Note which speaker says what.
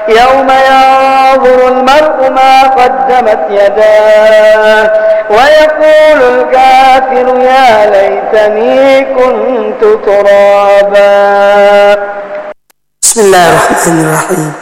Speaker 1: يوم ينظر المرء ما قدمت يداه ويقول الكافر يا ليتني كنت ترابا.
Speaker 2: بسم الله الرحمن الرحيم.